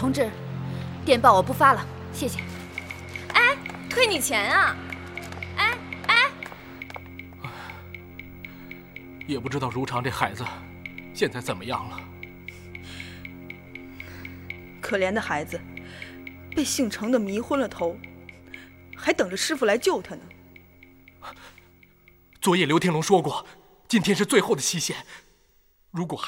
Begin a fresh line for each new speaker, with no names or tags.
同志，电报我不发了，谢谢。
哎，退你钱啊！哎，
也不知道如常这孩子现在怎么样了。
可怜的孩子，被姓程的迷昏了头，还等着师傅来救他呢。
昨夜刘天龙说过，今天是最后的期限，如果